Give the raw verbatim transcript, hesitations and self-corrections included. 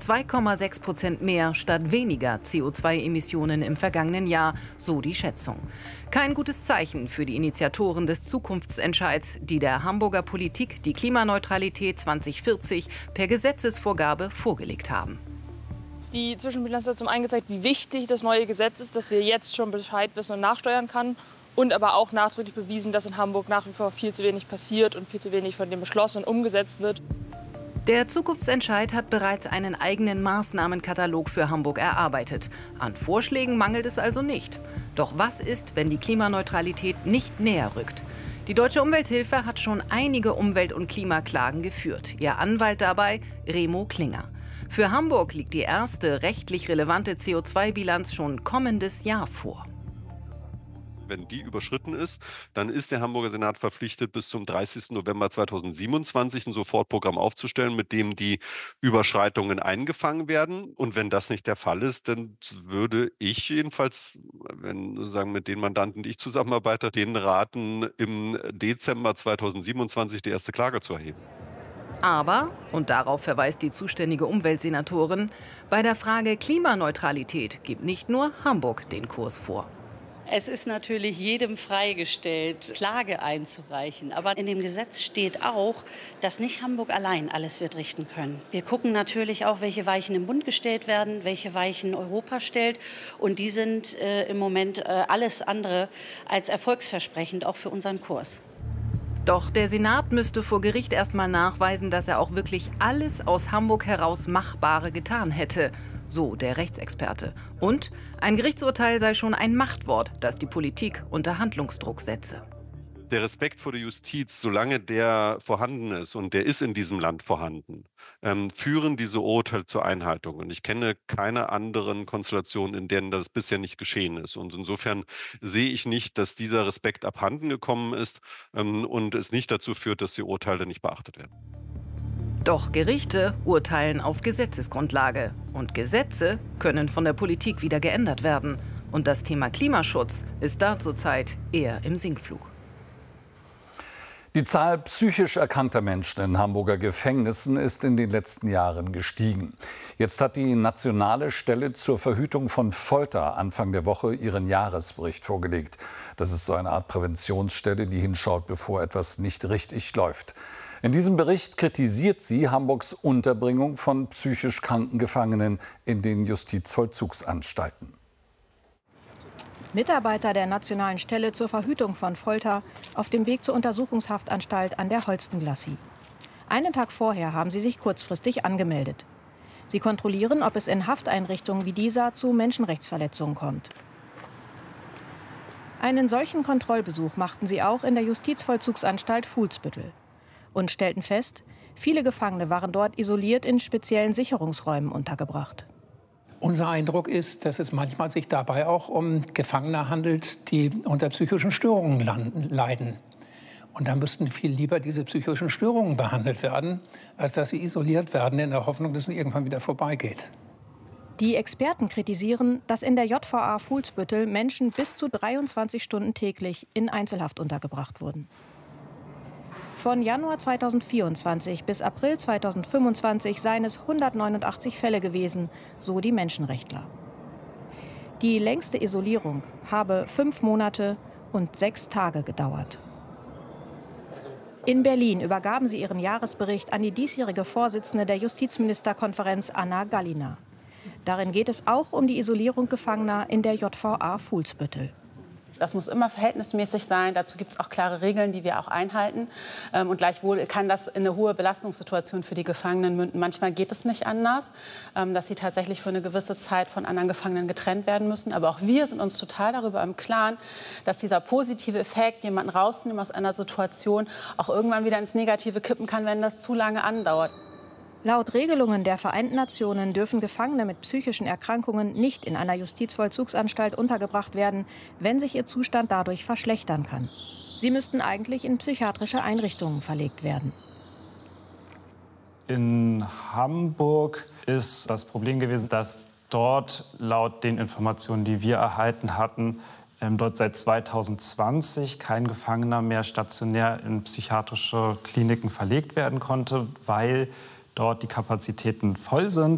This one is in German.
zwei Komma sechs Prozent mehr statt weniger C O zwei Emissionen im vergangenen Jahr, so die Schätzung. Kein gutes Zeichen für die Initiatoren des Zukunftsentscheids, die der Hamburger Politik die Klimaneutralität zwanzig vierzig per Gesetzesvorgabe vorgelegt haben. Die Zwischenbilanz hat zum einen gezeigt, wie wichtig das neue Gesetz ist, dass wir jetzt schon Bescheid wissen und nachsteuern kann. Und aber auch nachdrücklich bewiesen, dass in Hamburg nach wie vor viel zu wenig passiert und viel zu wenig von dem beschlossen und umgesetzt wird. Der Zukunftsentscheid hat bereits einen eigenen Maßnahmenkatalog für Hamburg erarbeitet. An Vorschlägen mangelt es also nicht. Doch was ist, wenn die Klimaneutralität nicht näher rückt? Die Deutsche Umwelthilfe hat schon einige Umwelt- und Klimaklagen geführt. Ihr Anwalt dabei Remo Klinger. Für Hamburg liegt die erste rechtlich relevante C O zwei Bilanz schon kommendes Jahr vor. Wenn die überschritten ist, dann ist der Hamburger Senat verpflichtet, bis zum dreißigsten November zweitausendsiebenundzwanzig ein Sofortprogramm aufzustellen, mit dem die Überschreitungen eingefangen werden. Und wenn das nicht der Fall ist, dann würde ich jedenfalls, wenn sozusagen mit den Mandanten, die ich zusammenarbeite, denen raten, im Dezember zweitausendsiebenundzwanzig die erste Klage zu erheben. Aber, und darauf verweist die zuständige Umweltsenatorin, bei der Frage Klimaneutralität gibt nicht nur Hamburg den Kurs vor. Es ist natürlich jedem freigestellt, Klage einzureichen. Aber in dem Gesetz steht auch, dass nicht Hamburg allein alles wird richten können. Wir gucken natürlich auch, welche Weichen im Bund gestellt werden, welche Weichen Europa stellt. Und die sind äh, im Moment äh, alles andere als erfolgsversprechend, auch für unseren Kurs. Doch der Senat müsste vor Gericht erst mal nachweisen, dass er auch wirklich alles aus Hamburg heraus Machbare getan hätte. So der Rechtsexperte. Und ein Gerichtsurteil sei schon ein Machtwort, das die Politik unter Handlungsdruck setze. Der Respekt vor der Justiz, solange der vorhanden ist, und der ist in diesem Land vorhanden, ähm, führen diese Urteile zur Einhaltung. Und ich kenne keine anderen Konstellationen, in denen das bisher nicht geschehen ist. Und insofern sehe ich nicht, dass dieser Respekt abhanden gekommen ist ähm, und es nicht dazu führt, dass die Urteile nicht beachtet werden. Doch Gerichte urteilen auf Gesetzesgrundlage. Und Gesetze können von der Politik wieder geändert werden. Und das Thema Klimaschutz ist da zurzeit eher im Sinkflug. Die Zahl psychisch erkrankter Menschen in Hamburger Gefängnissen ist in den letzten Jahren gestiegen. Jetzt hat die Nationale Stelle zur Verhütung von Folter Anfang der Woche ihren Jahresbericht vorgelegt. Das ist so eine Art Präventionsstelle, die hinschaut, bevor etwas nicht richtig läuft. In diesem Bericht kritisiert sie Hamburgs Unterbringung von psychisch kranken Gefangenen in den Justizvollzugsanstalten. Mitarbeiter der Nationalen Stelle zur Verhütung von Folter auf dem Weg zur Untersuchungshaftanstalt an der Holstenglassie. Einen Tag vorher haben sie sich kurzfristig angemeldet. Sie kontrollieren, ob es in Hafteinrichtungen wie dieser zu Menschenrechtsverletzungen kommt. Einen solchen Kontrollbesuch machten sie auch in der Justizvollzugsanstalt Fuhlsbüttel und stellten fest, viele Gefangene waren dort isoliert in speziellen Sicherungsräumen untergebracht. Unser Eindruck ist, dass es manchmal sich dabei auch um Gefangene handelt, die unter psychischen Störungen leiden. Und da müssten viel lieber diese psychischen Störungen behandelt werden, als dass sie isoliert werden in der Hoffnung, dass es irgendwann wieder vorbeigeht. Die Experten kritisieren, dass in der J V A Fuhlsbüttel Menschen bis zu dreiundzwanzig Stunden täglich in Einzelhaft untergebracht wurden. Von Januar zweitausendvierundzwanzig bis April zweitausendfünfundzwanzig seien es hundertneunundachtzig Fälle gewesen, so die Menschenrechtler. Die längste Isolierung habe fünf Monate und sechs Tage gedauert. In Berlin übergaben sie ihren Jahresbericht an die diesjährige Vorsitzende der Justizministerkonferenz Anna Gallina. Darin geht es auch um die Isolierung Gefangener in der J V A Fuhlsbüttel. Das muss immer verhältnismäßig sein. Dazu gibt es auch klare Regeln, die wir auch einhalten. Und gleichwohl kann das in eine hohe Belastungssituation für die Gefangenen münden. Manchmal geht es nicht anders, dass sie tatsächlich für eine gewisse Zeit von anderen Gefangenen getrennt werden müssen. Aber auch wir sind uns total darüber im Klaren, dass dieser positive Effekt, jemanden rausnehmen aus einer Situation, auch irgendwann wieder ins Negative kippen kann, wenn das zu lange andauert. Laut Regelungen der Vereinten Nationen dürfen Gefangene mit psychischen Erkrankungen nicht in einer Justizvollzugsanstalt untergebracht werden, wenn sich ihr Zustand dadurch verschlechtern kann. Sie müssten eigentlich in psychiatrische Einrichtungen verlegt werden. In Hamburg ist das Problem gewesen, dass dort laut den Informationen, die wir erhalten hatten, dort seit zweitausendzwanzig kein Gefangener mehr stationär in psychiatrische Kliniken verlegt werden konnte, weil dort die Kapazitäten voll sind.